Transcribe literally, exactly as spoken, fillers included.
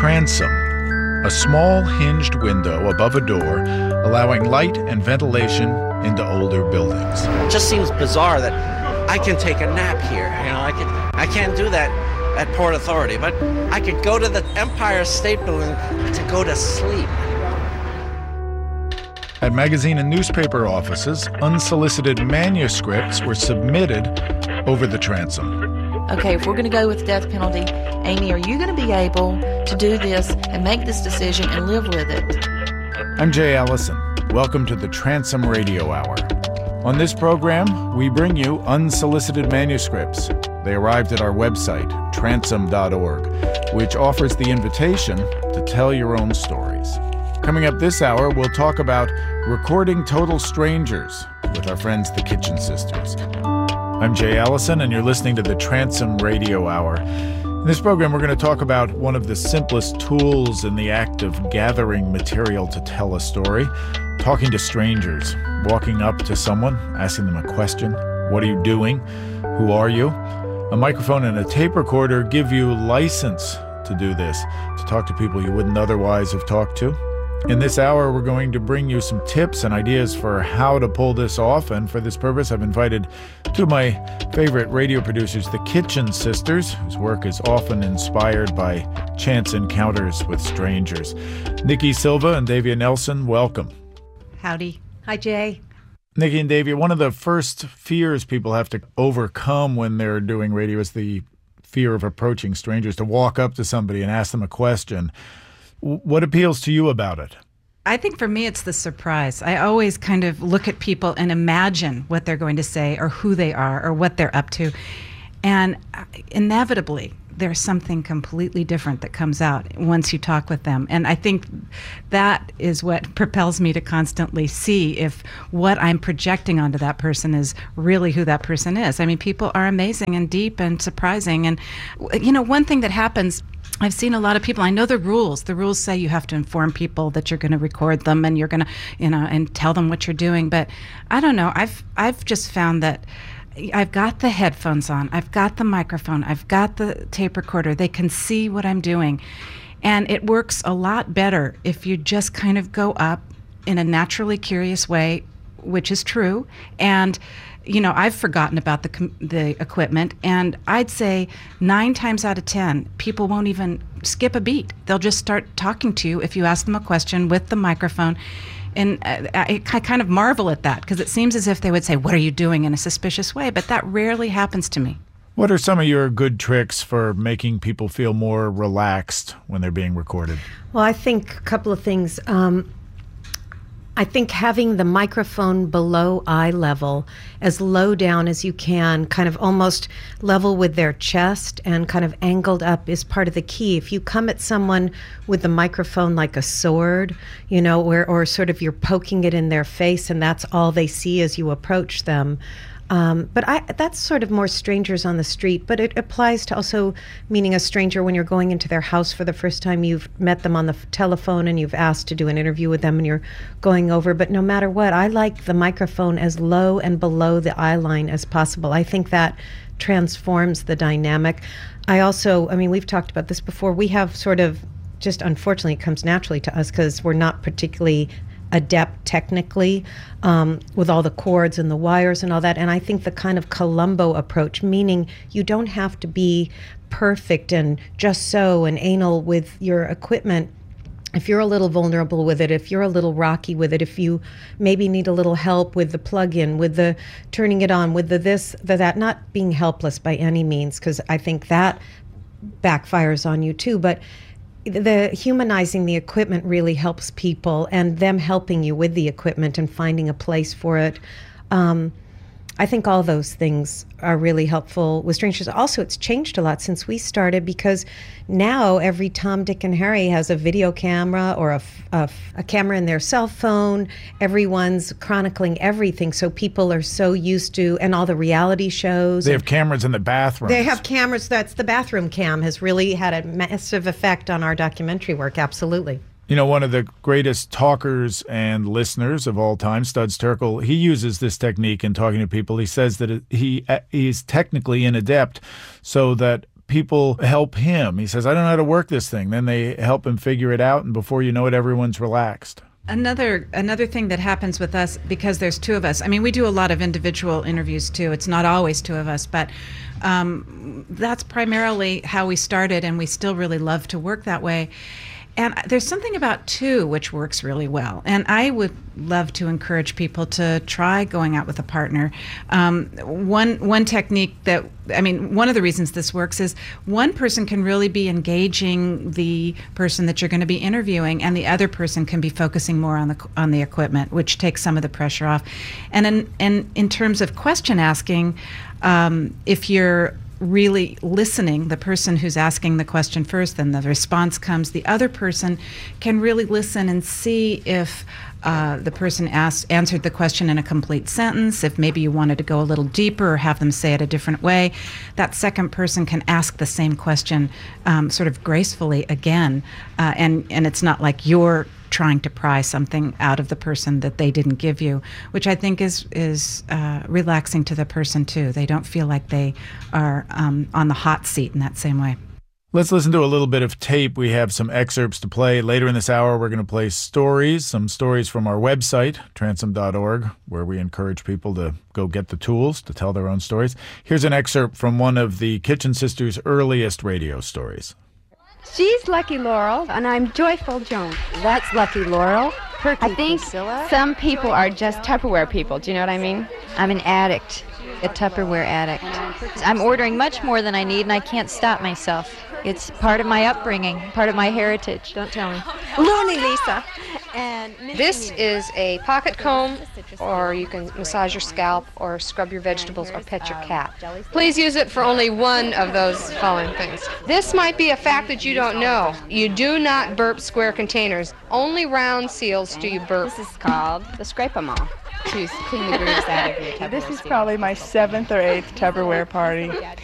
transom, a small hinged window above a door, allowing light and ventilation into older buildings. It just seems bizarre that I can take a nap here. You know, I can I can't do that at Port Authority, but I could go to the Empire State Building to go to sleep. At magazine and newspaper offices, unsolicited manuscripts were submitted over the transom. Okay, if we're going to go with the death penalty, Amy, are you going to be able to do this and make this decision and live with it? I'm Jay Allison. Welcome to the Transom Radio Hour. On this program, we bring you unsolicited manuscripts. They arrived at our website, transom dot org, which offers the invitation to tell your own stories. Coming up this hour, we'll talk about recording total strangers with our friends, the Kitchen Sisters. I'm Jay Allison, and you're listening to the Transom Radio Hour. In this program, we're going to talk about one of the simplest tools in the act of gathering material to tell a story, talking to strangers, walking up to someone, asking them a question. What are you doing? Who are you? A microphone and a tape recorder give you license to do this, to talk to people you wouldn't otherwise have talked to. In this hour, we're going to bring you some tips and ideas for how to pull this off, and for this purpose, I've invited two of my favorite radio producers, the Kitchen Sisters, whose work is often inspired by chance encounters with strangers. Nikki Silva and Davia Nelson, welcome. Howdy. Hi, Jay. Nikki and Davia, one of the first fears people have to overcome when they're doing radio is the fear of approaching strangers, to walk up to somebody and ask them a question. What appeals to you about it? I think for me, it's the surprise. I always kind of look at people and imagine what they're going to say or who they are or what they're up to. And inevitably, there's something completely different that comes out once you talk with them. And I think that is what propels me to constantly see if what I'm projecting onto that person is really who that person is. I mean, people are amazing and deep and surprising. And, you know, one thing that happens, I've seen a lot of people, I know the rules. The rules say you have to inform people that you're going to record them and you're going to, you know, and tell them what you're doing. But I don't know. I've I've just found that I've got the headphones on. I've got the microphone. I've got the tape recorder. They can see what I'm doing. And it works a lot better if you just kind of go up in a naturally curious way, which is true. And you know, I've forgotten about the the equipment, and I'd say nine times out of ten, people won't even skip a beat. They'll just start talking to you if you ask them a question with the microphone. And I, I kind of marvel at that, because it seems as if they would say, "What are you doing?" in a suspicious way, but that rarely happens to me. What are some of your good tricks for making people feel more relaxed when they're being recorded? Well, I think a couple of things. Um, I think having the microphone below eye level, as low down as you can, kind of almost level with their chest and kind of angled up, is part of the key. If you come at someone with the microphone like a sword, you know, where, or sort of you're poking it in their face and that's all they see as you approach them. Um, but I, that's sort of more strangers on the street, but it applies to also meaning a stranger when you're going into their house for the first time. You've met them on the f- telephone and you've asked to do an interview with them and you're going over. But no matter what, I like the microphone as low and below the eye line as possible. I think that transforms the dynamic. I also, I mean, we've talked about this before. We have sort of, just unfortunately, it comes naturally to us because we're not particularly adept technically um, with all the cords and the wires and all that. And I think the kind of Columbo approach, meaning you don't have to be perfect and just so and anal with your equipment. If you're a little vulnerable with it, if you're a little rocky with it, if you maybe need a little help with the plug-in, with the turning it on, with the this, the that, not being helpless by any means, because I think that backfires on you too, but the humanizing the equipment really helps people, and them helping you with the equipment and finding a place for it. Um, I think all those things are really helpful with strangers. Also, it's changed a lot since we started, because now every Tom, Dick, and Harry has a video camera or a, a, a camera in their cell phone. Everyone's chronicling everything, so people are so used to, and all the reality shows. They have cameras in the bathroom. They have cameras. That's the bathroom cam has really had a massive effect on our documentary work, absolutely. You know, one of the greatest talkers and listeners of all time, Studs Terkel, he uses this technique in talking to people. He says that he he's technically inadept, so that people help him? He says, I don't know how to work this thing. Then they help him figure it out, and before you know it, everyone's relaxed. Another another thing that happens with us, because there's two of us, I mean, we do a lot of individual interviews too. It's not always two of us, but um, that's primarily how we started, and we still really love to work that way. And there's something about two which works really well. And I would love to encourage people to try going out with a partner. Um, one one technique that, I mean, one of the reasons this works is one person can really be engaging the person that you're going to be interviewing, and the other person can be focusing more on the on the equipment, which takes some of the pressure off. And in, in, in terms of question asking, um, if you're really listening, the person who's asking the question first, then the response comes, the other person can really listen and see if uh, the person asked, answered the question in a complete sentence. If maybe you wanted to go a little deeper or have them say it a different way, that second person can ask the same question um, sort of gracefully again. Uh, and, and it's not like you're trying to pry something out of the person that they didn't give you, which I think is is uh, relaxing to the person too. They don't feel like they are um, on the hot seat in that same way. Let's listen to a little bit of tape. We have some excerpts to play. Later in this hour, we're going to play stories, some stories from our website, transom dot org, where we encourage people to go get the tools to tell their own stories. Here's an excerpt from one of the Kitchen Sisters' earliest radio stories. She's Lucky Laurel, and I'm Joyful Joan. That's Lucky Laurel. Perky I think Priscilla. some people are just Tupperware people. Do you know what I mean? I'm an addict, a Tupperware addict. I'm ordering much more than I need, and I can't stop myself. It's part of my upbringing, part of my heritage. Don't tell me. Loony Lisa. And this is a pocket comb, or you can massage your scalp, or scrub your vegetables, or pet your cat. Please use it for only one of those following things. This might be a fact that you don't know. You do not burp square containers. Only round seals do you burp. This is called the Scrape-A-Maw. To clean the grooves out of your Tupperware. This is probably my seventh or eighth Tupperware party.